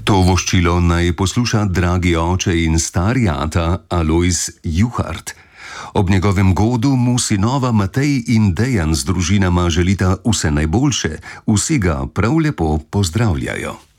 To voščilo naj posluša dragi oče in stari ata Alojz Juhart. Ob njegovem godu mu sinova Matej in Dejan z družinama želita vse najboljše, vsi ga prav lepo pozdravljajo.